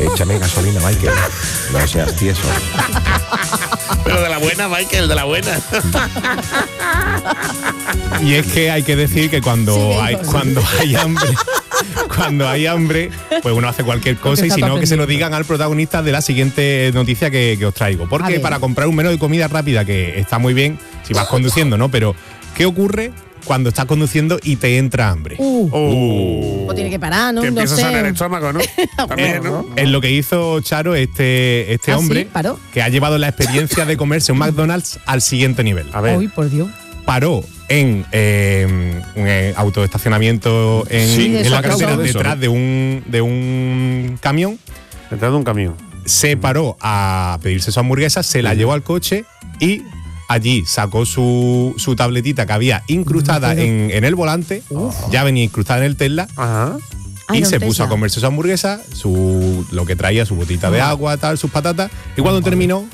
Échame gasolina, Michael. No seas tieso. Pero de la buena, Michael, de la buena. Y es que hay que decir que cuando hay hambre, pues uno hace cualquier cosa, y si no, que se lo digan al protagonista de la siguiente noticia que os traigo. Porque para comprar un menú de comida rápida, que está muy bien si vas conduciendo, ¿no? Pero ¿qué ocurre cuando estás conduciendo y te entra hambre? O tiene que parar, ¿no? Que No empieza a sé. sonar el estómago, ¿no? También, ¿no? Es lo que hizo Charo, este hombre, ¿sí? ¿Paró? que ha llevado la experiencia de comerse un McDonald's al siguiente nivel. A ver. Uy, por Dios. Paró en un autoestacionamiento Sí, en la eso, carretera, eso, detrás de un camión. Detrás de un camión. Se paró a pedirse su hamburguesa, se la llevó al coche y allí sacó su tabletita que había incrustada en el volante. Ya venía incrustada en el Tesla. Ajá. Ay, Y don se puso Tesla. a comerse su hamburguesa, lo que traía, su botita de agua, tal, sus patatas. Y cuando terminó,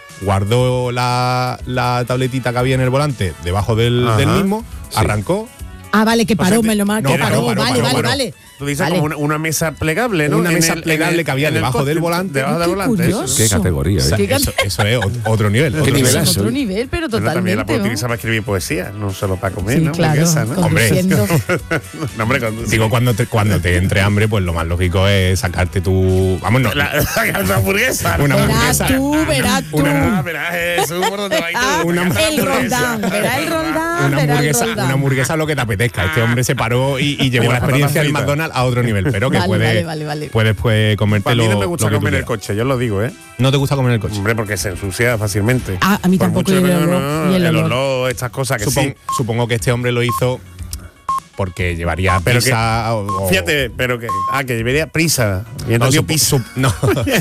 guardó la tabletita que había en el volante debajo del mismo, arrancó. Ah, vale, que paró, me lo marco. no, paró, paró, vale, paró. vale. Tú dices Vale. como una mesa plegable, ¿no? Una En mesa el- plegable en el- que había en el debajo coche, del volante. Debajo del Qué volante. eso, curioso. sí. Qué categoría, ¿eh? Eso es otro nivel. ¿Qué nivel es? Otro nivel, pero Pero también la totalmente. puedo ¿no? utilizar para escribir poesía, no solo para comer, Sí, ¿no? claro. Hamburguesa, ¿no? Hombre. Conduciendo. No, hombre, Digo, cuando te entre hambre, pues lo más lógico es sacarte tu... Vamos, no. la hamburguesa. Una Verás hamburguesa. tú, verás tú. Verás, Jesús, por dónde va y todo. Una El hamburguesa. rondán, verás el rondán, Una verás el hamburguesa, rondán. una hamburguesa lo que te apetezca. Este hombre se paró y llevó Con la las experiencia del patatas McDonald's a otro nivel. Pero que Vale, puedes vale. pues comerte Para mí no me lo gusta que tú comer en el quieras. coche, yo lo digo, ¿eh? ¿No te gusta comer en el coche? Hombre, porque se ensucia fácilmente. Ah, a mí Por tampoco, mucho y el que olor, y el el olor. olor, estas cosas que sí. Supongo que este hombre lo hizo porque llevaría Pero que- prisa o... Fíjate, pero que llevaría prisa. Y No, entonces piso. no.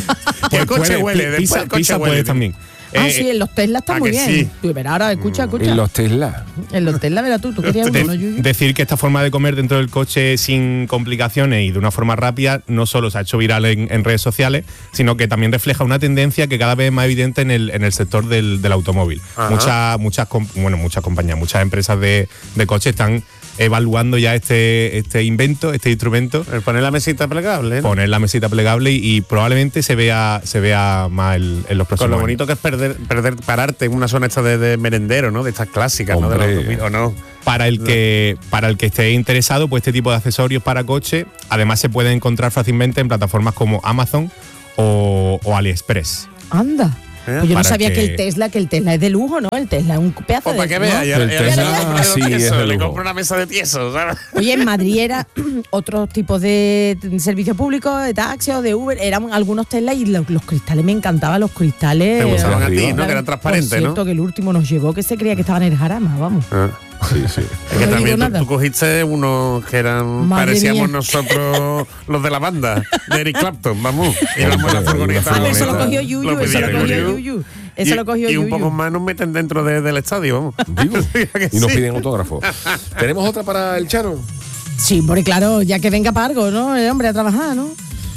El coche huele, después Pisa, el coche pisa huele, puedes también. Sí, en los Tesla está ¿a muy que bien. sí? Tú verás, ahora, escucha. En los Tesla. En los Tesla, verás tú querías uno, ¿no, Yuyu? Decir que esta forma de comer dentro del coche sin complicaciones y de una forma rápida no solo se ha hecho viral en redes sociales, sino que también refleja una tendencia que cada vez es más evidente en el sector del automóvil. Ajá. Muchas compañías, muchas empresas de coches están evaluando ya este invento, este instrumento, El poner la mesita plegable, ¿no? poner la mesita plegable y probablemente se vea más en los próximos Con lo años. bonito que es pararte en una zona esta de merendero, ¿no? De estas clásicas, ¿no? Hombre. De los 2000, ¿o no? Para el que esté interesado, pues este tipo de accesorios para coche, además se pueden encontrar fácilmente en plataformas como Amazon o AliExpress. Anda. Pues yo no Para sabía que- que el Tesla es de lujo, ¿no? El Tesla es un pedazo Pues de... para que ¿no? vea, ya El Tesla, sí, es de le lujo. compro una mesa de tiesos, ¿sabes? Oye, en Madrid era otros tipos de servicios públicos, de taxi o de Uber, eran algunos Tesla y los cristales, me encantaban los cristales. Te gustaban a ti, arriba. ¿no? Que eran transparentes, Por cierto, ¿no? que el último nos llevó que se creía que estaban en el jarama, vamos. Sí, sí. Es que No también digo nada. tú cogiste unos que eran Madre parecíamos mía. nosotros los de la banda de Eric Clapton, vamos. Íbamos en la furgoneta. Ah, Ah, pero eso lo bonita. cogió Yuyu, Lo eso lo pidieron cogió Yuyu. Yuyu. Eso lo cogió Y un Yuyu. poco más nos meten dentro del estadio, vamos. Digo, Que y nos sí. piden autógrafo. ¿Tenemos otra para el Chano? Sí, porque claro, ya que venga para algo, ¿no? El hombre a trabajar, ¿no?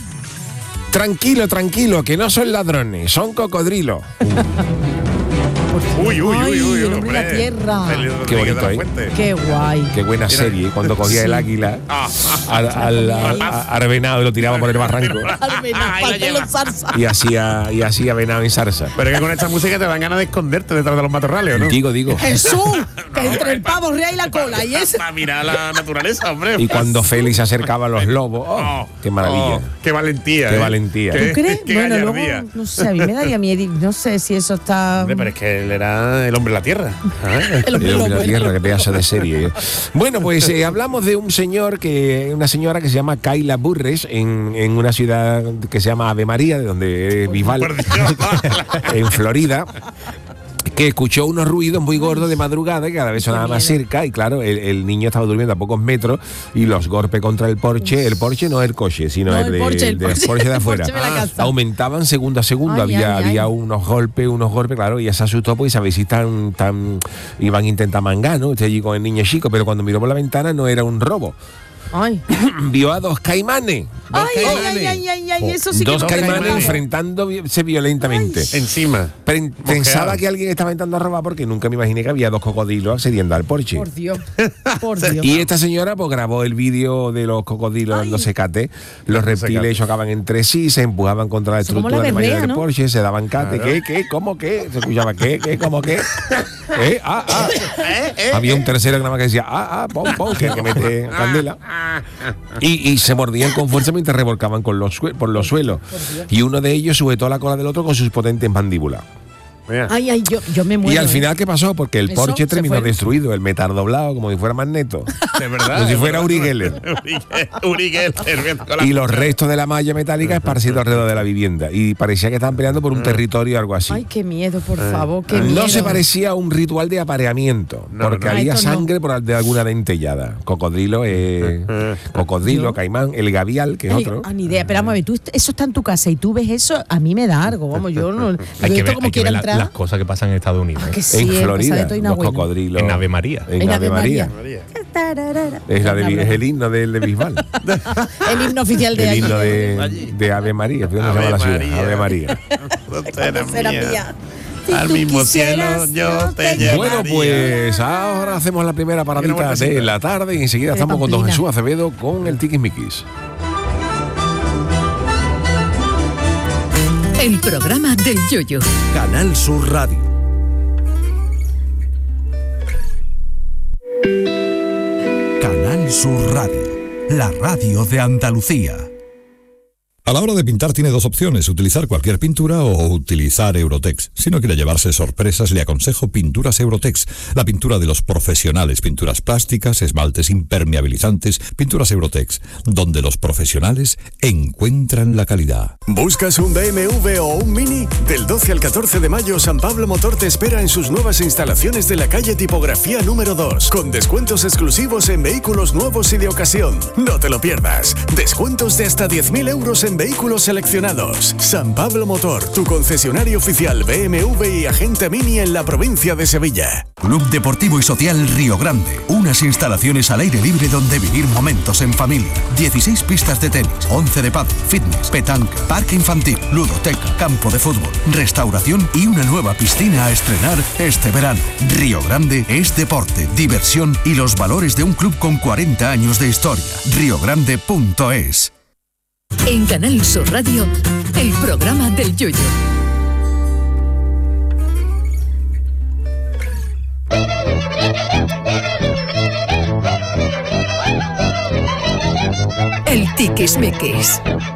Tranquilo, tranquilo, que no son ladrones, son cocodrilos. Uy, Ay, el hombre de la tierra. Qué bonito, ¿eh? Qué guay. Qué buena serie, cuando cogía el águila al venado y lo tiraba por el barranco. Y hacía venado en zarza. Pero es que con esta música te dan ganas de esconderte detrás de los matorrales, ¿o no? Digo. Jesús, que entre el pavo real y la cola. Y ese. Para mirar la naturaleza, hombre. Y cuando Félix se acercaba a los lobos, ¡oh! ¡Qué maravilla! Qué valentía. Qué valentía. ¿Tú crees? Qué Bueno, luego, gallardía. no sé, a mí me daría miedo. No sé si eso está. Hombre, pero es que él era el hombre de la tierra. ¿sabes? El hombre El hombre de la lobo. tierra, que pedazo de serie. Bueno, pues hablamos de una señora que se llama Kayla Burres en una ciudad que se llama Ave María, de donde es Bisbal, Por Dios. en Florida, que escuchó unos ruidos muy gordos de madrugada que cada vez sonaba más cerca y claro, el niño estaba durmiendo a pocos metros y los golpes contra el Porsche no el coche, sino No, el el Porsche de afuera, Porsche de la casa. aumentaban segundo a segundo. Ay, había ay, ay. unos golpes, claro, y ella se asustó pues a ver si iban a intentar mangar, ¿no? Usted allí con el niño chico, pero cuando miró por la ventana no era un robo. Ay, vio a dos caimanes. eso sí que Dos no caimanes recordaba. enfrentándose violentamente. Encima. Pensaba que alguien estaba intentando robar porque nunca me imaginé que había dos cocodrilos accediendo al Porsche. Por Dios, por Dios. Y esta señora pues grabó el vídeo de los cocodrilos dándose cate. Los reptiles chocaban entre sí, se empujaban contra la Eso como estructura la de malla berrea, del ¿no? Porsche, se daban cate. Claro. ¿Qué? ¿Cómo qué? Se escuchaba ¿qué? ¿Cómo qué? Había un tercero que nada más que decía pom, que mete candela. Y se mordían con fuerza mientras revolcaban por los suelos. Y uno de ellos sujetó la cola del otro con sus potentes mandíbulas. Mira. Ay, yo me muero. Y al final, ¿qué pasó? Porque el Eso, Porsche se terminó fue. destruido, el metal doblado, como si fuera Magneto. De verdad. Como si fuera Uri Geller. Uri Geller. con la- Y los restos de la malla metálica esparcidos alrededor de la vivienda. Y parecía que estaban peleando por un territorio o algo así. Ay, qué miedo, por favor, qué miedo. No se parecía a un ritual de apareamiento, No, porque no. había Esto no. sangre de alguna dentellada. Cocodrilo, Yo- caimán, el gavial, que es Ay, otro. ni idea, pero vamos a ver, eso está en tu casa y tú ves eso, a mí me da algo, vamos, yo no. Hay yo que esto ver, como hay que quiera ver entrar. las cosas que pasan en Estados Unidos. Ah, que ¿eh? sí, En pasa de Florida, todo y los no bueno. cocodrilos. En Ave María. En Ave María. Es el himno de Bisbal. El himno oficial de El allí. himno allí. de Ave María. ¿Cómo se llama Ave la ciudad? María. Ave María. Será mía. Si Al tú mismo cielo quisieras, yo te llevaría. Bueno, pues ahora hacemos la primera paradita vueltecita. de la tarde y enseguida De estamos con don Pamplina. Jesús Acevedo con el Tiquismiquis. El programa del Yoyo. Canal Sur Radio. Canal Sur Radio, la radio de Andalucía. A la hora de pintar tiene dos opciones, utilizar cualquier pintura o utilizar Eurotex. Si no quiere llevarse sorpresas, le aconsejo Pinturas Eurotex, la pintura de los profesionales, pinturas plásticas, esmaltes impermeabilizantes, Pinturas Eurotex, donde los profesionales encuentran la calidad. ¿Buscas un BMW o un Mini? Del 12 al 14 de mayo, San Pablo Motor te espera en sus nuevas instalaciones de la calle Tipografía número 2, con descuentos exclusivos en vehículos nuevos y de ocasión. No te lo pierdas. Descuentos de hasta 10.000 euros en vehículos seleccionados. San Pablo Motor, tu concesionario oficial BMW y agente Mini en la provincia de Sevilla. Club Deportivo y Social Río Grande. Unas instalaciones al aire libre donde vivir momentos en familia. 16 pistas de tenis, 11 de pádel, fitness, petanca, parque infantil, ludoteca, campo de fútbol, restauración y una nueva piscina a estrenar este verano. Río Grande es deporte, diversión y los valores de un club con 40 años de historia. riogrande.es. En Canal Sur Radio, el programa del Yoyo. El Tiquismiquis.